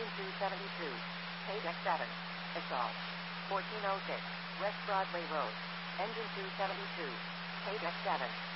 Engine 272. Page X7. Assault. 1406. West Broadway Road. Engine 272. Page X7.